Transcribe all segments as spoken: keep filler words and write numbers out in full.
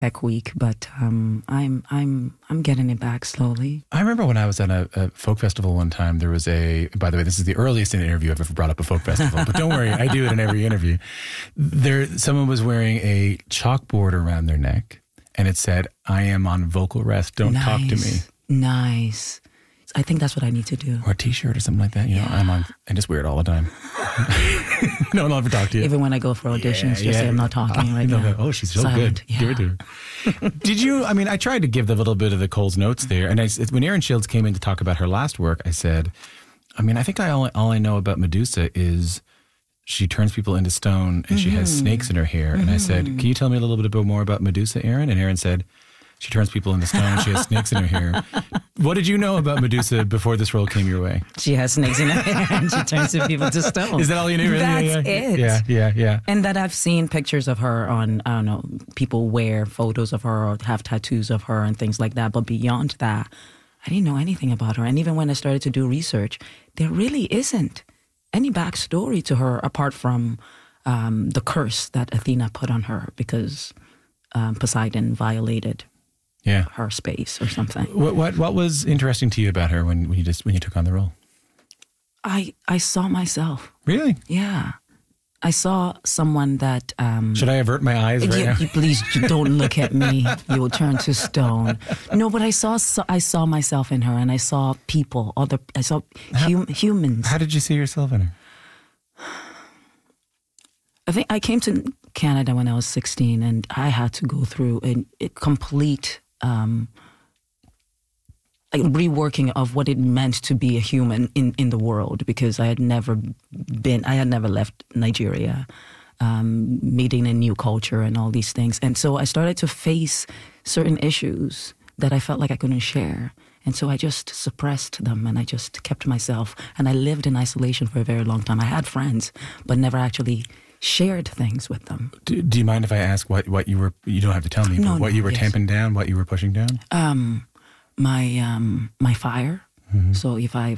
tech week, but um, I'm I'm I'm getting it back slowly. I remember when I was at a, a folk festival one time, there was a, by the way, this is the earliest interview I've ever brought up a folk festival, but don't worry, I do it in every interview. There, someone was wearing a chalkboard around their neck and it said, "I am on vocal rest, don't nice. talk to me." Nice. I think that's what I need to do. Or a t-shirt or something like that. You know, yeah. I'm on, I just wear it all the time. No one will ever talk to you. Even when I go for auditions, yeah, just yeah. say I'm not talking right no, now. No. Oh, she's so Silent. good. Yeah. Give it to her. Did you, I mean, I tried to give the little bit of the Coles notes there. And I, when Erin Shields came in to talk about her last work, I said, I mean, I think I all, all I know about Medusa is she turns people into stone and mm-hmm. she has snakes in her hair. Mm-hmm. And I said, can you tell me a little bit more about Medusa, Erin? And Erin said, she turns people into stone. She has snakes in her hair. What did you know about Medusa before this role came your way? She has snakes in her hair and she turns people to stone. Is that all you knew? Really? That's yeah, yeah. it. Yeah, yeah, yeah. And that I've seen pictures of her on, I don't know, people wear photos of her or have tattoos of her and things like that. But beyond that, I didn't know anything about her. And even when I started to do research, there really isn't any backstory to her apart from um, the curse that Athena put on her because um, Poseidon violated Yeah, her space or something. What what what was interesting to you about her when, when you just when you took on the role? I I saw myself. Really? Yeah, I saw someone that. Um, Should I avert my eyes right you, now? You, please don't look at me. You will turn to stone. No, but I saw I saw myself in her, and I saw people. Other I saw hum, how, humans. How did you see yourself in her? I think I came to Canada when I was sixteen, and I had to go through a, a complete. Um, like reworking of what it meant to be a human in, in the world because I had never been, I had never left Nigeria, um, meeting a new culture and all these things. And so I started to face certain issues that I felt like I couldn't share. And so I just suppressed them and I just kept myself. And I lived in isolation for a very long time. I had friends, but never actually shared things with them. Do, do you mind if I ask what, what you were, you don't have to tell me, no, but what no, you were yes. tamping down, what you were pushing down? Um, my um, my fire. Mm-hmm. So if I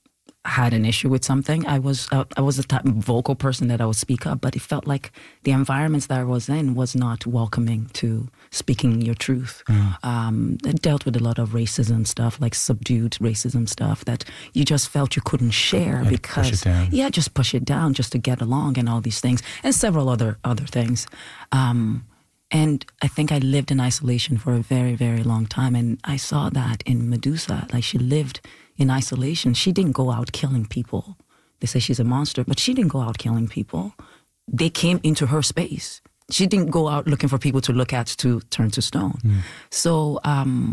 had an issue with something, I was uh, I was the type of vocal person that I would speak up, but it felt like the environments that I was in was not welcoming to speaking your truth. Mm. Um, it dealt with a lot of racism stuff, like subdued racism stuff that you just felt you couldn't share yeah, because push it down. yeah, just push it down just to get along and all these things and several other other things. Um, And I think I lived in isolation for a very, very long time. And I saw that in Medusa. Like, she lived in isolation. She didn't go out killing people. They say she's a monster, but she didn't go out killing people. They came into her space. She didn't go out looking for people to look at to turn to stone. Mm. So um,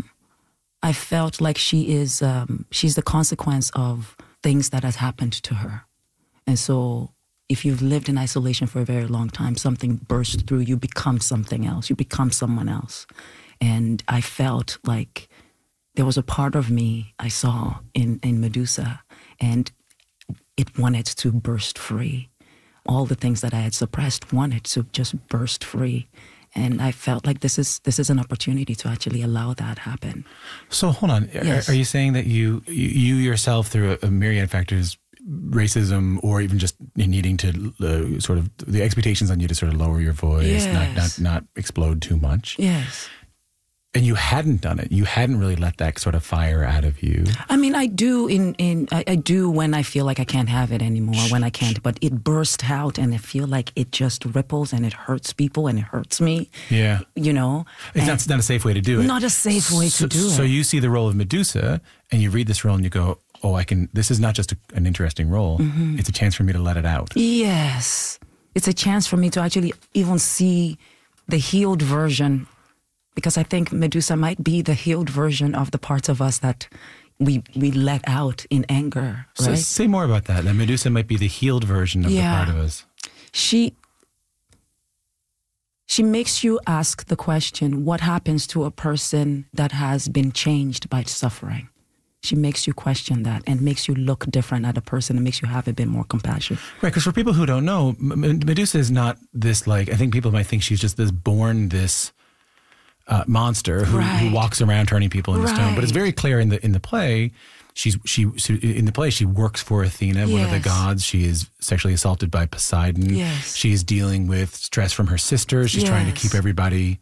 I felt like she is, um, she's the consequence of things that has happened to her. And so if you've lived in isolation for a very long time, something bursts through, you become something else. You become someone else. And I felt like there was a part of me I saw in, in Medusa, and it wanted to burst free. All the things that I had suppressed wanted to just burst free. And I felt like this is this is an opportunity to actually allow that happen. So hold on. Yes. Are, are you saying that you, you, you yourself, through a, a myriad of factors, racism, or even just needing to uh, sort of the expectations on you to sort of lower your voice, yes. not, not not explode too much. Yes. And you hadn't done it. You hadn't really let that sort of fire out of you. I mean, I do in, in I, I do when I feel like I can't have it anymore, when I can't, but it bursts out and I feel like it just ripples and it hurts people and it hurts me. Yeah. You know? It's not, not a safe way to do it. Not a safe way so, to do it. So you see the role of Medusa and you read this role and you go, oh, I can, this is not just a, an interesting role. Mm-hmm. It's a chance for me to let it out. Yes. It's a chance for me to actually even see the healed version, because I think Medusa might be the healed version of the parts of us that we we let out in anger, right? So say more about that. That Medusa might be the healed version of yeah. the part of us. She, she makes you ask the question, what happens to a person that has been changed by suffering? She makes you question that and makes you look different at a person and makes you have a bit more compassion. Right, because for people who don't know, M- Medusa is not this, like, I think people might think she's just this born, this uh, monster who, right. who walks around turning people into right. stone. But it's very clear in the in the play, she's she, she in the play she works for Athena, yes. one of the gods. She is sexually assaulted by Poseidon. Yes. She is dealing with stress from her sisters. She's yes. trying to keep everybody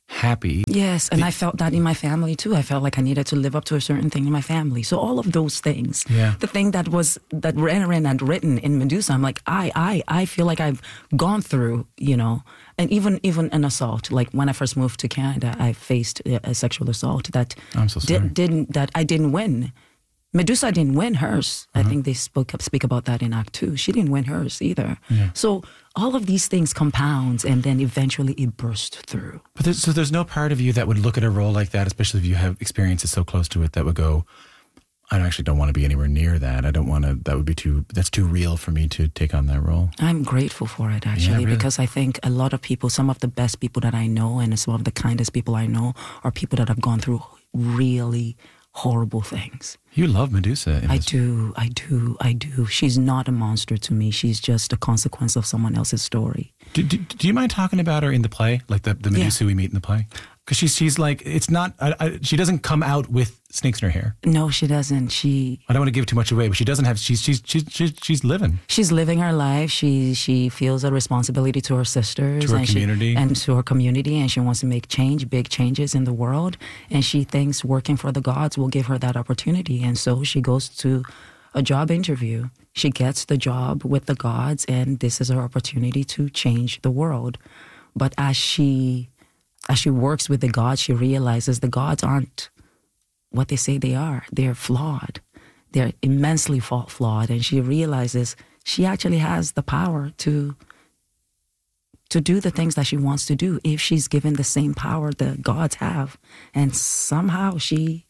happy. Yes, and the, I felt that in my family too. I felt like I needed to live up to a certain thing in my family. So all of those things, yeah. the thing that was that Ren had written in Medusa, I'm like, I, I, I feel like I've gone through, you know, and even even an assault. Like when I first moved to Canada, I faced a, a sexual assault that I'm so sorry. Di- didn't that I didn't win. Medusa didn't win hers. Uh-huh. I think they spoke speak about that in Act Two. She didn't win hers either. Yeah. So all of these things compounds, and then eventually it burst through. But there's, so there's no part of you that would look at a role like that, especially if you have experiences so close to it, that would go, I actually don't want to be anywhere near that. I don't want to. That would be too. That's too real for me to take on that role. I'm grateful for it actually, yeah, really. because I think a lot of people, some of the best people that I know, and some of the kindest people I know, are people that have gone through really horrible things. You love Medusa. I do, I do, I do. She's not a monster to me. She's just a consequence of someone else's story. Do, do, do you mind talking about her in the play, like the, the Medusa yeah. we meet in the play? Because she's she's like, it's not, I, I, she doesn't come out with snakes in her hair. No, she doesn't. She. I don't want to give too much away, but she doesn't have. She's she's she's she's, she's living. She's living her life. She she feels a responsibility to her sisters, to her and community, she, and to her community, and she wants to make change, big changes in the world. And she thinks working for the gods will give her that opportunity, and so she goes to a job interview. She gets the job with the gods, and this is her opportunity to change the world. But as she as she works with the gods, she realizes the gods aren't what they say they are. They're flawed. They're immensely flawed. And she realizes she actually has the power to to do the things that she wants to do if she's given the same power the gods have. And somehow she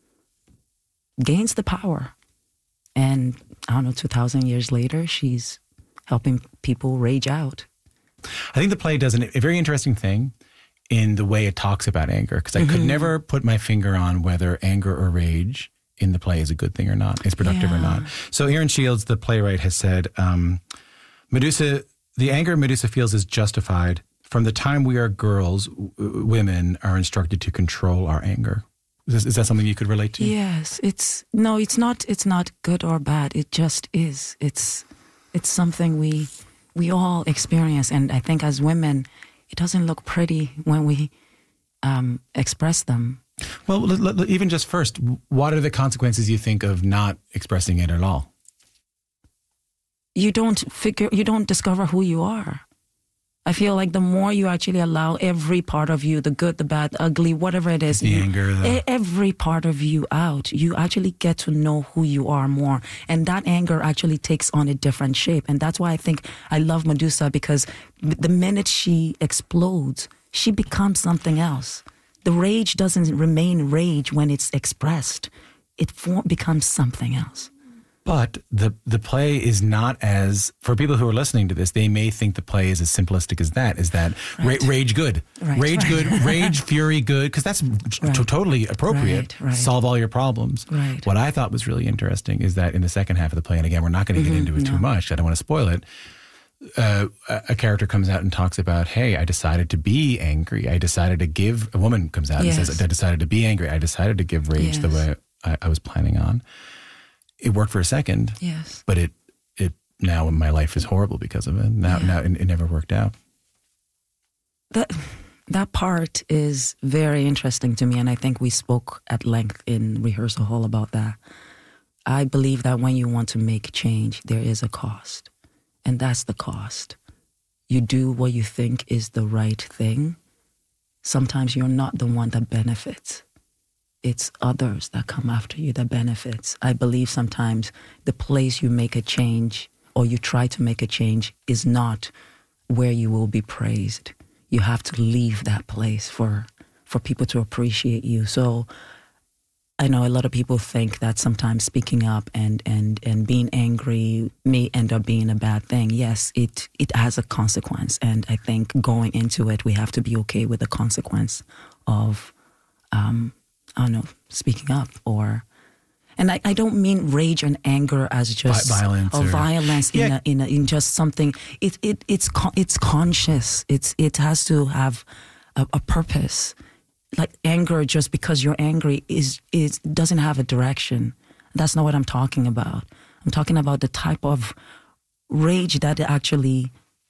gains the power. And I don't know, two thousand years later, she's helping people rage out. I think the play does an, a very interesting thing in the way it talks about anger, because I mm-hmm. could never put my finger on whether anger or rage in the play is a good thing or not, is productive yeah. or not. So Aaron Shields, the playwright, has said, um, Medusa, the anger Medusa feels is justified. From the time we are girls, w- women are instructed to control our anger. Is, this, is that something you could relate to? Yes, it's no, it's not. It's not good or bad. It just is. It's it's something we we all experience, and I think as women, it doesn't look pretty when we um, express them. Well, l- l- even just first, what are the consequences you think of not expressing it at all? You don't figure, you don't discover who you are. I feel like the more you actually allow every part of you, the good, the bad, the ugly, whatever it is, the you, anger, the... every part of you out, you actually get to know who you are more. And that anger actually takes on a different shape. And that's why I think I love Medusa, because the minute she explodes, she becomes something else. The rage doesn't remain rage when it's expressed. It for- becomes something else. But the the play is not as, for people who are listening to this, they may think the play is as simplistic as that, is that right. ra- rage good, right, rage right. good, rage, fury good, because that's right. t- totally appropriate. Right, right. Solve all your problems. Right. What I thought was really interesting is that in the second half of the play, and again, we're not going to get mm-hmm, into it no. too much, I don't want to spoil it, uh, a, a character comes out and talks about, hey, I decided to be angry. I decided to give, a woman comes out yes. and says, I decided to be angry. I decided to give rage yes. the way I, I was planning on. It worked for a second, yes, but it it now my life is horrible because of it. Now, yeah. now it, it never worked out. That that part is very interesting to me, and I think we spoke at length in rehearsal hall about that. I believe that when you want to make change, there is a cost, and that's the cost. You do what you think is the right thing. Sometimes you're not the one that benefits. It's others that come after you that benefits. I believe sometimes the place you make a change or you try to make a change is not where you will be praised. You have to leave that place for for people to appreciate you. So I know a lot of people think that sometimes speaking up and, and, and being angry may end up being a bad thing. Yes, it, it has a consequence. And I think going into it, we have to be okay with the consequence of um I don't know, speaking up or, and I, I don't mean rage and anger as just violence or, or violence yeah. in a, in a, in just something. It it it's it's conscious. It's it has to have a, a purpose. Like anger, just because you're angry, is is doesn't have a direction. That's not what I'm talking about. I'm talking about the type of rage that actually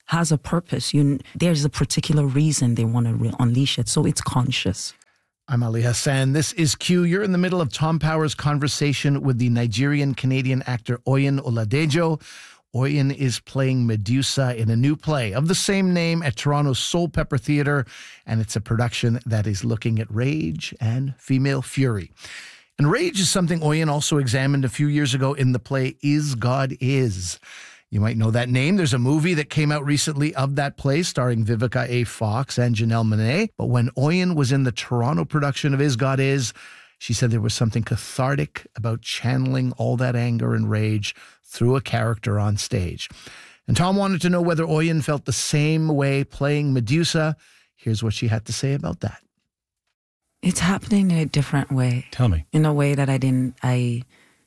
has a purpose. You, there's a particular reason they want to re- unleash it. So it's conscious. I'm Ali Hassan. This is Q. You're in the middle of Tom Power's conversation with the Nigerian-Canadian actor Oyin Oladejo. Oyin is playing Medusa in a new play of the same name at Toronto's Soul Pepper Theatre, and it's a production that is looking at rage and female fury. And rage is something Oyin also examined a few years ago in the play Is God Is. You might know that name. There's a movie that came out recently of that play starring Vivica A. Fox and Janelle Monáe. But when Oyin was in the Toronto production of Is God Is, she said there was something cathartic about channeling all that anger and rage through a character on stage. And Tom wanted to know whether Oyin felt the same way playing Medusa. Here's what she had to say about that. It's happening in a different way. Tell me. In a way that I didn't, I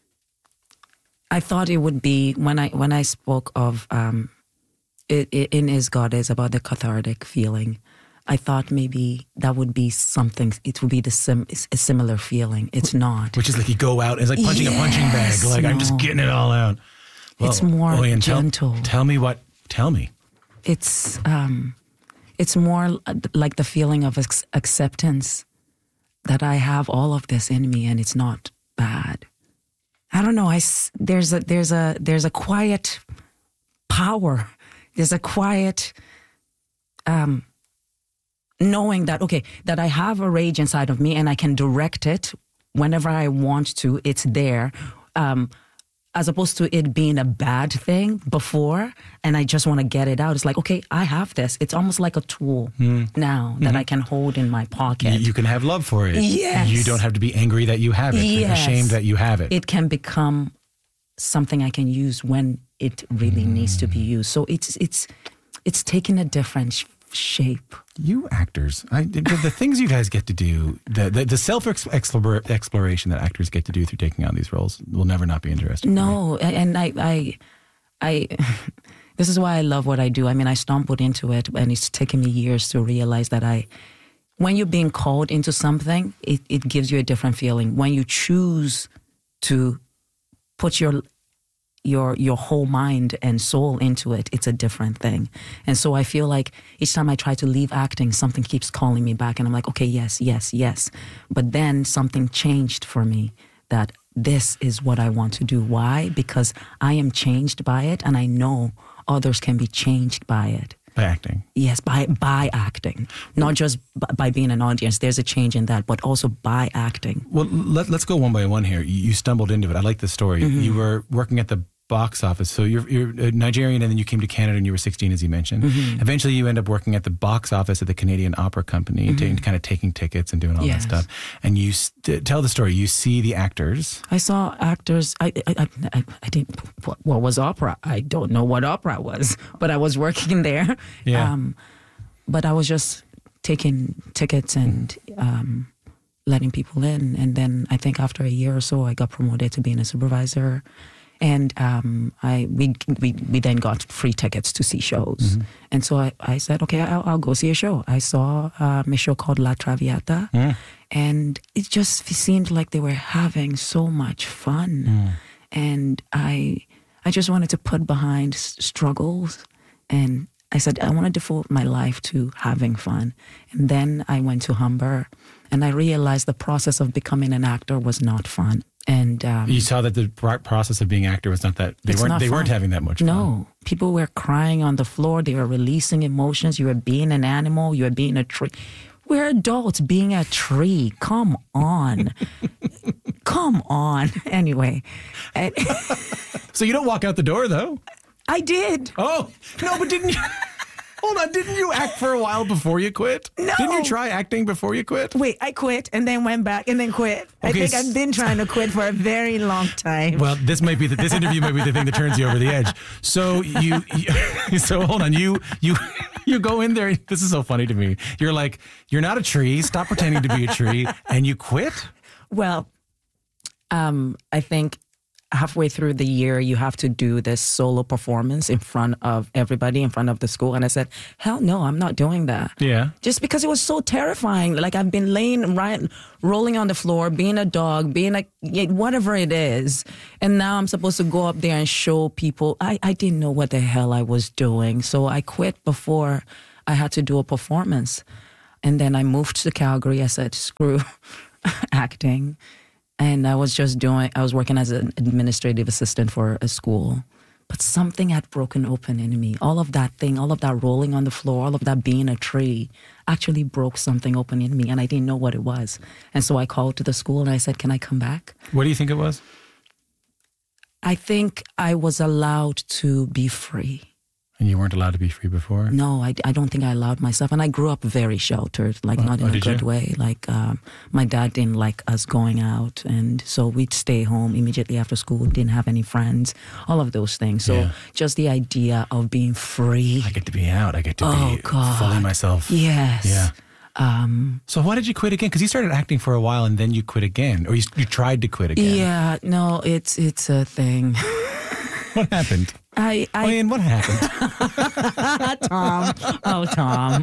I thought it would be, when I when I spoke of, um, it, it, in Is God Is, about the cathartic feeling, I thought maybe that would be something, it would be the sim, a similar feeling. It's not. Which is like you go out, it's like punching yes, a punching bag. Like, no. I'm just getting it all out. Well, it's more Oyin, gentle. Tell, tell me what, tell me. It's, um, it's more like the feeling of ex- acceptance that I have all of this in me and it's not bad. I don't know. I, there's a, there's a, there's a quiet power. There's a quiet, um, knowing that, okay, that I have a rage inside of me and I can direct it whenever I want to. It's there. Um, as opposed to it being a bad thing before, and I just want to get it out. It's like, okay, I have this. It's almost like a tool mm. now that mm-hmm. I can hold in my pocket. You, you can have love for it. Yes. You don't have to be angry that you have it. Yes. Ashamed that you have it. It can become something I can use when it really mm. needs to be used. So it's it's it's taking a different sh- shape. You actors, I, the, the things you guys get to do, the the, the self-exploration that actors get to do through taking on these roles will never not be interesting. No, and I, I, I, this is why I love what I do. I mean, I stumbled into it, and it's taken me years to realize that I, when you're being called into something, it, it gives you a different feeling. When you choose to put your your your whole mind and soul into it, it's a different thing. And so I feel like each time I try to leave acting, something keeps calling me back, and I'm like, okay, yes, yes, yes. But then something changed for me, that this is what I want to do. Why? Because I am changed by it, and I know others can be changed by it. By acting? Yes, by by acting. Not just b- by being an audience. There's a change in that, but also by acting. Well, let, let's go one by one here. You, you stumbled into it. I like the story. Mm-hmm. You were working at the box office. So you're, you're Nigerian, and then you came to Canada and you were sixteen, as you mentioned. Mm-hmm. Eventually you end up working at the box office at the Canadian Opera Company, mm-hmm. taking, kind of taking tickets and doing all yes. that stuff. And you st- tell the story. You see the actors. I saw actors. I I, I, I didn't. What, what was opera? I don't know what opera was, but I was working there. Yeah. Um, but I was just taking tickets and um, letting people in. And then I think after a year or so, I got promoted to being a supervisor. And um, I we, we we then got free tickets to see shows. Mm-hmm. And so I, I said, okay, I'll, I'll go see a show. I saw um, a show called La Traviata. Mm. And it just seemed like they were having so much fun. Mm. And I I just wanted to put behind struggles. And I said, I want to devote my life to having fun. And then I went to Humber. And I realized the process of becoming an actor was not fun. And um, you saw that the process of being actor was not that they weren't not they fun. weren't having that much fun. No, people were crying on the floor. They were releasing emotions. You were being an animal. You were being a tree. We're adults being a tree. Come on, come on. Anyway, and so you don't walk out the door though. I did. Oh no, but didn't you? Hold on, didn't you act for a while before you quit? No. Didn't you try acting before you quit? Wait, I quit and then went back and then quit. Okay. I think I've been trying to quit for a very long time. Well, this might be the, this interview might be the thing that turns you over the edge. So you, you so hold on, you you you go in there. This is so funny to me. You're like, you're not a tree. Stop pretending to be a tree, and you quit. Well, um, I think halfway through the year, you have to do this solo performance in front of everybody, in front of the school. And I said, hell no, I'm not doing that. Yeah. Just because it was so terrifying. Like I've been laying, right, rolling on the floor, being a dog, being a, whatever it is. And now I'm supposed to go up there and show people. I, I didn't know what the hell I was doing. So I quit before I had to do a performance. And then I moved to Calgary. I said, screw acting. And I was just doing, I was working as an administrative assistant for a school. But something had broken open in me. All of that thing, all of that rolling on the floor, all of that being a tree actually broke something open in me. And I didn't know what it was. And so I called to the school and I said, can I come back? What do you think it was? I think I was allowed to be free. And you weren't allowed to be free before? No, I, I don't think I allowed myself. And I grew up very sheltered, like oh, not in oh, a good you? way. Like um, my dad didn't like us going out. And so we'd stay home immediately after school, didn't have any friends, all of those things. So yeah. just the idea of being free. I get to be out. I get to oh, be God. fully myself. Yes. Yeah. Um, so why did you quit again? Because you started acting for a while and then you quit again. Or you, you tried to quit again. yeah, no, it's it's a thing. What happened? I, I, Ian, what happened? Tom. Oh, Tom.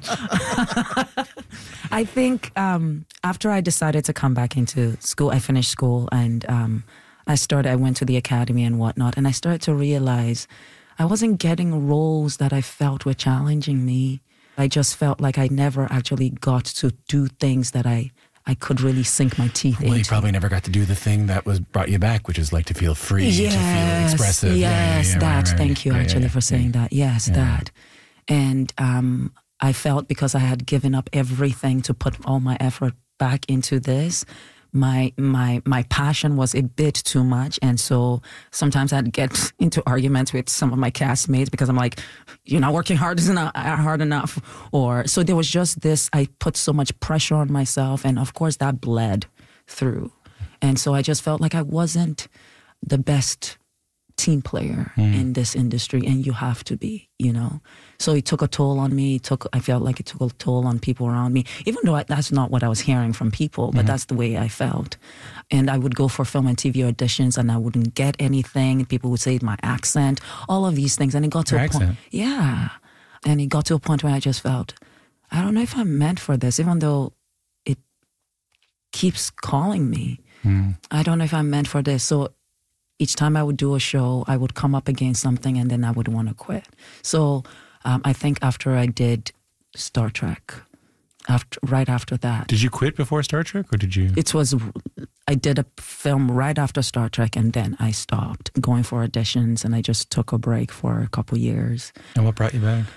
I think um, after I decided to come back into school, I finished school and um, I started, I went to the academy and whatnot, and I started to realize I wasn't getting roles that I felt were challenging me. I just felt like I never actually got to do things that I I could really sink my teeth well, into. you probably never got to do the thing that was brought you back, which is like to feel free, yes, to feel expressive. Yes, yeah, yeah, yeah, that. right, right. Thank you, yeah, actually, yeah, for yeah. saying that. Yes, Yeah. that. And um, I felt because I had given up everything to put all my effort back into this, my my my passion was a bit too much. And so sometimes I'd get into arguments with some of my castmates because I'm like, you're not working hard enough, hard enough. Or so there was just this, I put so much pressure on myself. And of course that bled through. And so I just felt like I wasn't the best team player mm. in this industry, and you have to be, you know. So it took a toll on me. It took, I felt like it took a toll on people around me, even though I, that's not what I was hearing from people, but mm-hmm. that's the way I felt. And I would go for film and T V auditions, and I wouldn't get anything. People would say my accent, all of these things, and it got to Your a accent. point. Yeah, and it got to a point where I just felt, I don't know if I'm meant for this, even though it keeps calling me. Mm. I don't know if I'm meant for this. So each time I would do a show, I would come up against something and then I would want to quit. So um, I think after I did Star Trek, after right after that. Did you quit before Star Trek or did you? It was, I did a film right after Star Trek and then I stopped going for auditions and I just took a break for a couple years. And what brought you back?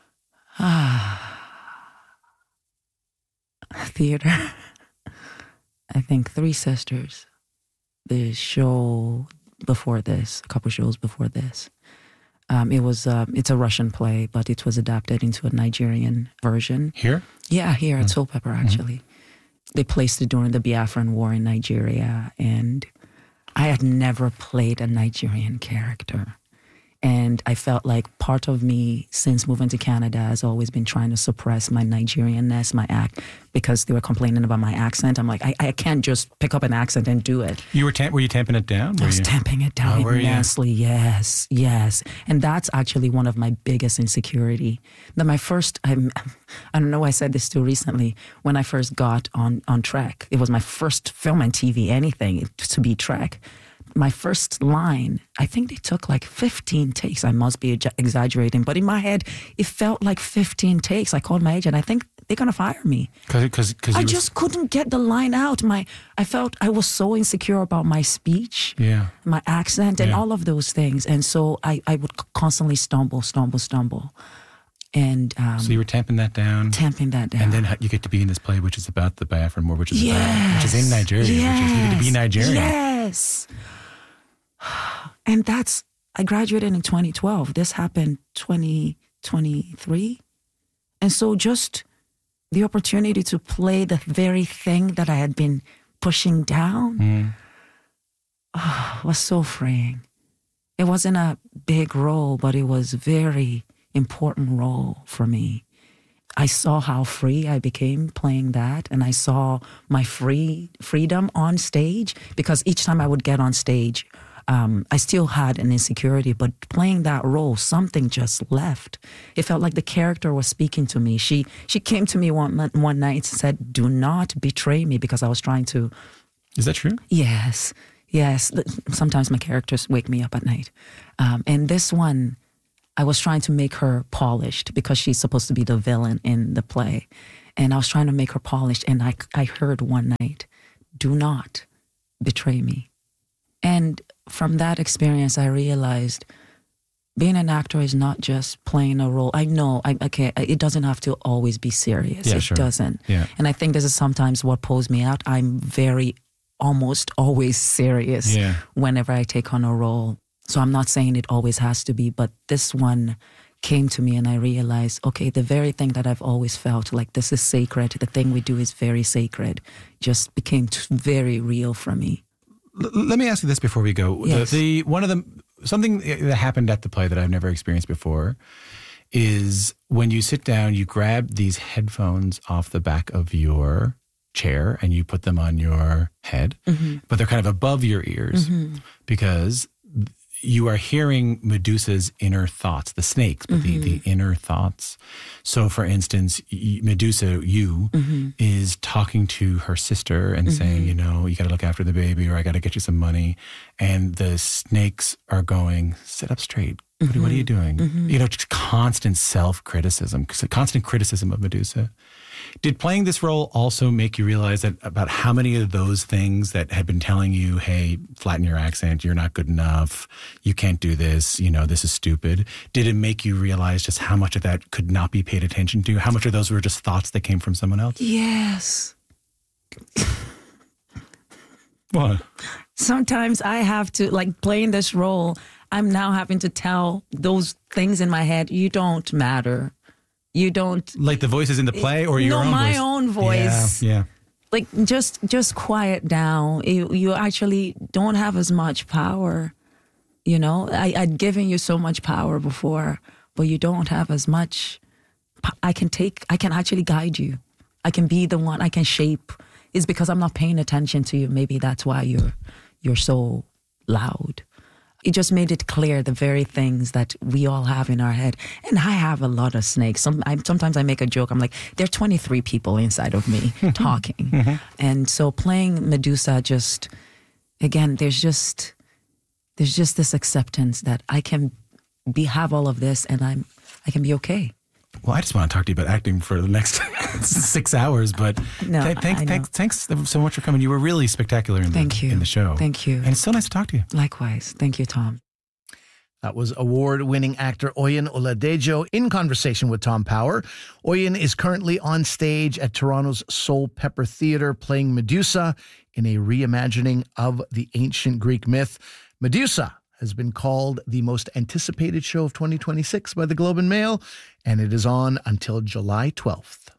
Theater. I think Three Sisters, the show before this, a couple shows before this. Um, it was, uh, it's a Russian play, but it was adapted into a Nigerian version. Here? Yeah, here at Soul Pepper, actually. Mm-hmm. They placed it during the Biafran War in Nigeria, and I had never played a Nigerian character. And I felt like part of me, since moving to Canada, has always been trying to suppress my Nigerianness, my act, because they were complaining about my accent. I'm like, I, I can't just pick up an accent and do it. You were tam- were you tamping it down? Were I was you? tamping it down oh, immensely. Yes, yes. And that's actually one of my biggest insecurity. That my first, I'm, I don't know, I said this too recently, when I first got on, on Trek, it was my first film and T V, anything to be Trek. My first line, I think they took like fifteen takes. I must be exaggerating, but in my head, it felt like fifteen takes. I called my agent. I think they're going to fire me. Cause, cause, cause I were... just couldn't get the line out. My, I felt I was so insecure about my speech, yeah. my accent, and yeah. all of those things. And so I, I would constantly stumble, stumble, stumble. And um, so you were tamping that down, tamping that down, and then you get to be in this play, which is about the Biafran War, which is yes. about, which is in Nigeria, yes. which is you get to be Nigerian. Yes. And that's, I graduated in twenty twelve. This happened twenty twenty-three. And so just the opportunity to play the very thing that I had been pushing down mm. oh, was so freeing. It wasn't a big role, but it was a very important role for me. I saw how free I became playing that, and I saw my free freedom on stage, because each time I would get on stage, Um, I still had an insecurity, but playing that role, something just left. It felt like the character was speaking to me. She she came to me one one night and said, "Do not betray me," because I was trying to. Is that true? Yes, yes. Sometimes my characters wake me up at night, um, and this one, I was trying to make her polished because she's supposed to be the villain in the play, and I was trying to make her polished. And I I heard one night, "Do not betray me," and from that experience, I realized being an actor is not just playing a role. I know, I, okay, it doesn't have to always be serious. Yeah, it sure. doesn't. Yeah. And I think this is sometimes what pulls me out. I'm very, almost always serious Yeah. whenever I take on a role. So I'm not saying it always has to be, but this one came to me and I realized, okay, the very thing that I've always felt like this is sacred, the thing we do is very sacred, just became t- very real for me. Let me ask you this before we go. Yes. The, the one of the something that happened at the play that I've never experienced before is when you sit down, you grab these headphones off the back of your chair and you put them on your head, mm-hmm. but they're kind of above your ears mm-hmm. because you are hearing Medusa's inner thoughts, the snakes, but mm-hmm. the, the inner thoughts. So, for instance, Medusa, you, mm-hmm. is talking to her sister and mm-hmm. saying, you know, you got to look after the baby, or I got to get you some money. And the snakes are going, sit up straight. Mm-hmm. What, are, what are you doing? Mm-hmm. You know, just constant self-criticism, constant criticism of Medusa. Did playing this role also make you realize that about how many of those things that had been telling you, hey, flatten your accent, you're not good enough, you can't do this, you know, this is stupid. Did it make you realize just how much of that could not be paid attention to? How much of those were just thoughts that came from someone else? Yes. What? Sometimes I have to, like playing this role, I'm now having to tell those things in my head, you don't matter. You don't like the voices in the play, or your no, own my voice? own voice. Yeah, yeah. Like just just quiet down. You, you actually don't have as much power. You know, I, I'd given you so much power before, but you don't have as much. I can take. I can actually guide you. I can be the one. I can shape. It's because I'm not paying attention to you. Maybe that's why you're you're so loud. It just made it clear the very things that we all have in our head. And I have a lot of snakes. Some, I, sometimes I make a joke. I'm like, there are twenty-three people inside of me talking. Mm-hmm. And so playing Medusa just, again, there's just, there's just this acceptance that I can be, have all of this and I'm, I can be okay. Well, I just want to talk to you about acting for the next six hours, but no, th- thanks, thanks, thanks so much for coming. You were really spectacular in the, Thank you. in the show. Thank you. And it's so nice to talk to you. Likewise. Thank you, Tom. That was award-winning actor Oyin Oladejo in conversation with Tom Power. Oyin is currently on stage at Toronto's Soul Pepper Theatre playing Medusa in a reimagining of the ancient Greek myth. Medusa has been called the most anticipated show of twenty twenty-six by the Globe and Mail, and it is on until July twelfth.